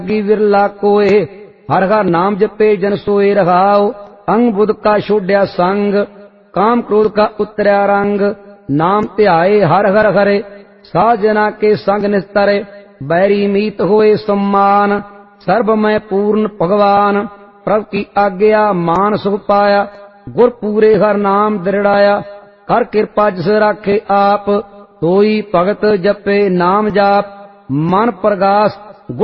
त्यागी विरला कोय, हर हर नाम जपे जन सोए रहाओ। अंग बुध का छोड्या संग, काम क्रोध का उतरया रंग, नाम ध्याए हर हर हरे, साजना के संग निस्तरे, बैरी मीत होए सम्मान। सर्व में पूर्ण भगवान, प्रभु की आज्ञा मान सुख पाया, गुर पूरे हर नाम दृढ़ाया। कर कृपा जिस राखे आप, सोई भगत जपे नाम जाप, मन प्रगास